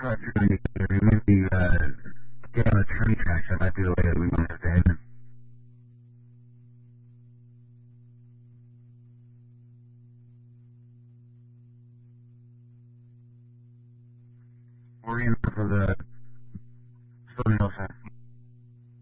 cut through any better. Maybe get on the train tracks. That might be the way that we might have to head in. We're in for the Southern Hillside.